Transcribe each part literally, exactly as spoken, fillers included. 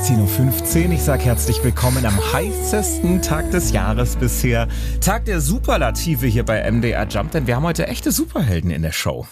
zehn Uhr fünfzehn. Ich sage herzlich willkommen am heißesten Tag des Jahres bisher. Tag der Superlative hier bei M D R Jump, denn wir haben heute echte Superhelden in der Show.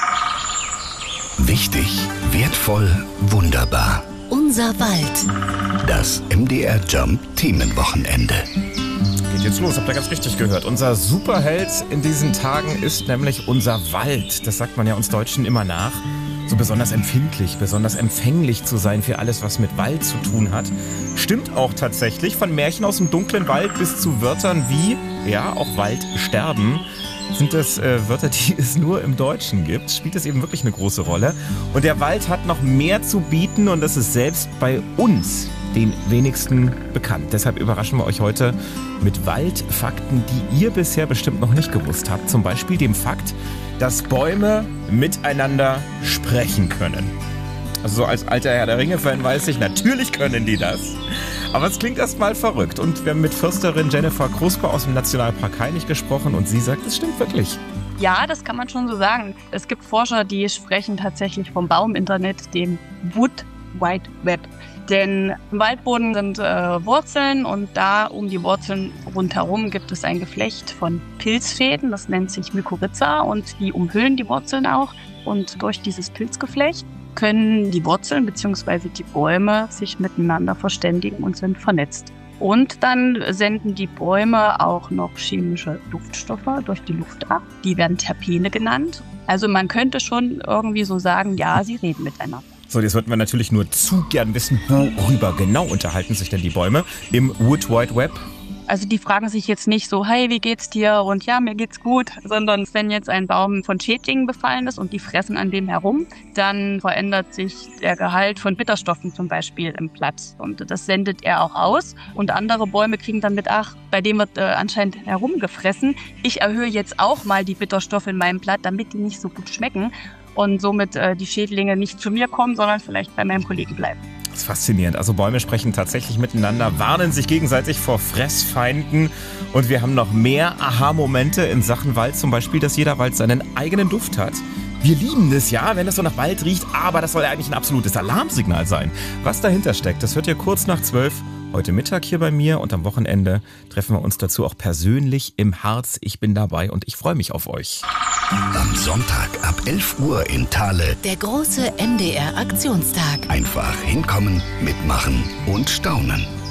Wichtig, wertvoll, wunderbar. Unser Wald. Das M D R Jump Themenwochenende. Geht jetzt los, habt ihr ganz richtig gehört. Unser Superheld in diesen Tagen ist nämlich unser Wald. Das sagt man ja uns Deutschen immer nach. So besonders empfindlich, besonders empfänglich zu sein für alles, was mit Wald zu tun hat. Stimmt auch tatsächlich. Von Märchen aus dem dunklen Wald bis zu Wörtern wie, ja, auch Waldsterben, sind das äh, Wörter, die es nur im Deutschen gibt. Spielt das eben wirklich eine große Rolle. Und der Wald hat noch mehr zu bieten und das ist selbst bei uns den wenigsten bekannt. Deshalb überraschen wir euch heute mit Waldfakten, die ihr bisher bestimmt noch nicht gewusst habt. Zum Beispiel dem Fakt, dass Bäume miteinander sprechen können. Also so als alter Herr der Ringe-Fan weiß ich, natürlich können die das. Aber es klingt erstmal verrückt. Und wir haben mit Försterin Jennifer Kruspe aus dem Nationalpark Hainich gesprochen und sie sagt, es stimmt wirklich. Ja, das kann man schon so sagen. Es gibt Forscher, die sprechen tatsächlich vom Bauminternet, dem Wood Wide Web. Denn im Waldboden sind äh, Wurzeln und da um die Wurzeln rundherum gibt es ein Geflecht von Pilzfäden, das nennt sich Mykorrhiza und die umhüllen die Wurzeln auch. Und durch dieses Pilzgeflecht können die Wurzeln bzw. die Bäume sich miteinander verständigen und sind vernetzt. Und dann senden die Bäume auch noch chemische Duftstoffe durch die Luft ab. Die werden Terpene genannt. Also man könnte schon irgendwie so sagen, ja, sie reden miteinander. So, jetzt würden wir natürlich nur zu gern wissen, worüber genau unterhalten sich denn die Bäume im Wood Wide Web? Also die fragen sich jetzt nicht so, hey, wie geht's dir? Und ja, mir geht's gut. Sondern wenn jetzt ein Baum von Schädlingen befallen ist und die fressen an dem herum, dann verändert sich der Gehalt von Bitterstoffen zum Beispiel im Blatt. Und das sendet er auch aus. Und andere Bäume kriegen dann mit, ach, bei dem wird äh, anscheinend herumgefressen. Ich erhöhe jetzt auch mal die Bitterstoffe in meinem Blatt, damit die nicht so gut schmecken. Und somit äh, die Schädlinge nicht zu mir kommen, sondern vielleicht bei meinem Kollegen bleiben. Das ist faszinierend. Also Bäume sprechen tatsächlich miteinander, warnen sich gegenseitig vor Fressfeinden. Und wir haben noch mehr Aha-Momente in Sachen Wald. Zum Beispiel, dass jeder Wald seinen eigenen Duft hat. Wir lieben es ja, wenn es so nach Wald riecht, aber das soll ja eigentlich ein absolutes Alarmsignal sein. Was dahinter steckt, das hört ihr kurz nach zwölf. Heute Mittag hier bei mir und am Wochenende treffen wir uns dazu auch persönlich im Harz. Ich bin dabei und ich freue mich auf euch. Am Sonntag ab elf Uhr in Thale. Der große M D R Aktionstag. Einfach hinkommen, mitmachen und staunen.